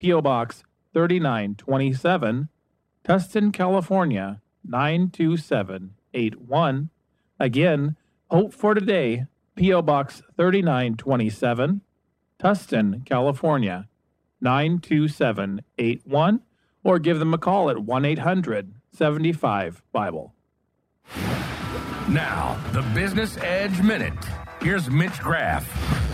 P.O. Box 3927, Tustin, California 92781. Again, Hope for Today, P.O. Box 3927, Tustin, California 92781, or give them a call at 1-800-75-BIBLE. Now, the Business Edge Minute. Here's Mitch Graff.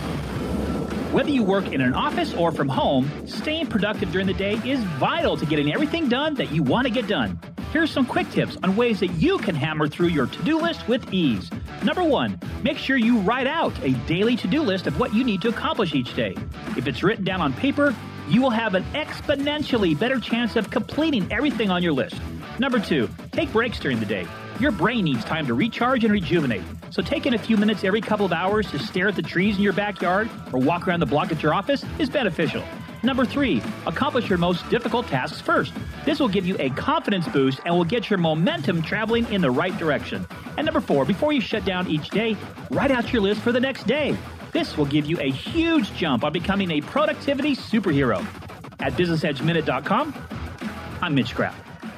Whether you work in an office or from home, staying productive during the day is vital to getting everything done that you want to get done. Here's some quick tips on ways that you can hammer through your to-do list with ease. Number 1, make sure you write out a daily to-do list of what you need to accomplish each day. If it's written down on paper, you will have an exponentially better chance of completing everything on your list. Number 2, take breaks during the day. Your brain needs time to recharge and rejuvenate, so taking a few minutes every couple of hours to stare at the trees in your backyard or walk around the block at your office is beneficial. Number 3, accomplish your most difficult tasks first. This will give you a confidence boost and will get your momentum traveling in the right direction. And number 4, before you shut down each day, write out your list for the next day. This will give you a huge jump on becoming a productivity superhero. At BusinessEdgeMinute.com, I'm Mitch Graff.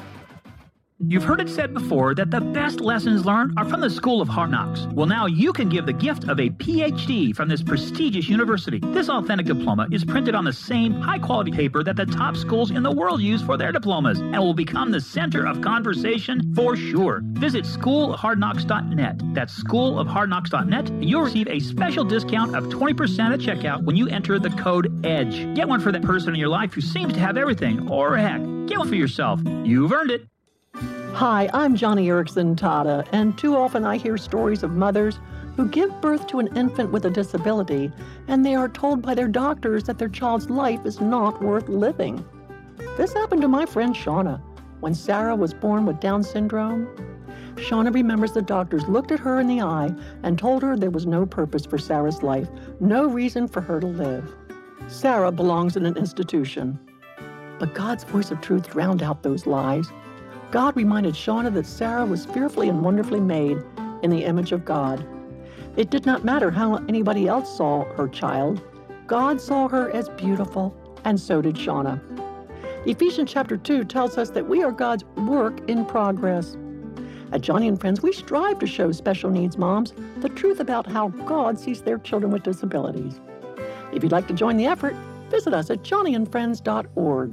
You've heard it said before that the best lessons learned are from the School of Hard Knocks. Well, now you can give the gift of a PhD from this prestigious university. This authentic diploma is printed on the same high-quality paper that the top schools in the world use for their diplomas and will become the center of conversation for sure. Visit schoolofhardknocks.net. That's schoolofhardknocks.net, and you'll receive a special discount of 20% at checkout when you enter the code EDGE. Get one for that person in your life who seems to have everything, or heck, get one for yourself. You've earned it. Hi, I'm Johnny Erickson Tada, and too often I hear stories of mothers who give birth to an infant with a disability, and they are told by their doctors that their child's life is not worth living. This happened to my friend Shauna when Sarah was born with Down syndrome. Shauna remembers the doctors looked at her in the eye and told her there was no purpose for Sarah's life, no reason for her to live. Sarah belongs in an institution. But God's voice of truth drowned out those lies. God reminded Shauna that Sarah was fearfully and wonderfully made in the image of God. It did not matter how anybody else saw her child. God saw her as beautiful, and so did Shauna. Ephesians chapter 2 tells us that we are God's work in progress. At Johnny and Friends, we strive to show special needs moms the truth about how God sees their children with disabilities. If you'd like to join the effort, visit us at johnnyandfriends.org.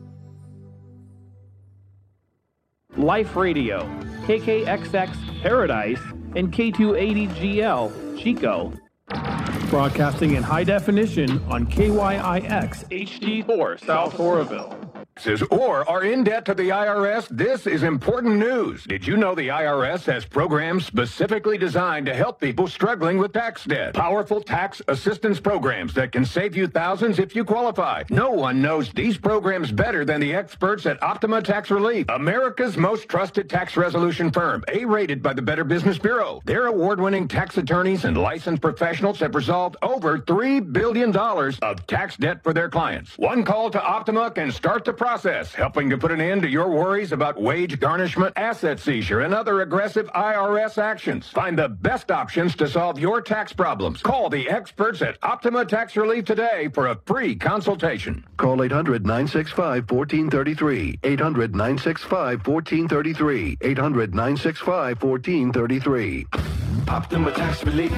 Life Radio, KKXX Paradise, and K280GL Chico. Broadcasting in high definition on KYIX HD4 South Oroville. Or are in debt to the IRS? This is important news. Did you know the IRS has programs specifically designed to help people struggling with tax debt? Powerful tax assistance programs that can save you thousands if you qualify. No one knows these programs better than the experts at Optima Tax Relief, America's most trusted tax resolution firm, A-rated by the Better Business Bureau. Their award-winning tax attorneys and licensed professionals have resolved over $3 billion of tax debt for their clients. One call to Optima can start the process, helping to put an end to your worries about wage garnishment, asset seizure, and other aggressive IRS actions. Find the best options to solve your tax problems. Call the experts at Optima Tax Relief today for a free consultation. Call 800-965-1433. 800-965-1433. 800-965-1433. Optima Tax Relief.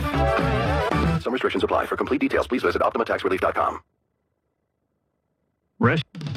Some restrictions apply. For complete details, please visit OptimaTaxRelief.com. Rest.